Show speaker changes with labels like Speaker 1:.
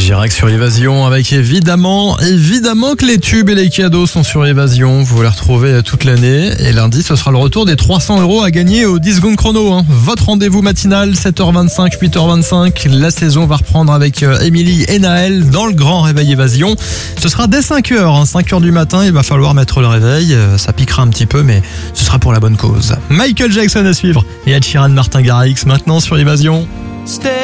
Speaker 1: Girac sur Évasion avec évidemment que les tubes et les cadeaux sont sur Évasion. Vous les retrouvez toute l'année. Et lundi, ce sera le retour des 300 € à gagner au 10 secondes chrono. Votre rendez-vous matinal, 7h25, 8h25. La saison va reprendre avec Émilie et Naël dans le grand réveil Évasion. Ce sera dès 5h, 5h du matin. Il va falloir mettre le réveil. Ça piquera un petit peu, mais ce sera pour la bonne cause. Michael Jackson à suivre et Ed Sheeran, Martin Garrix maintenant sur Évasion.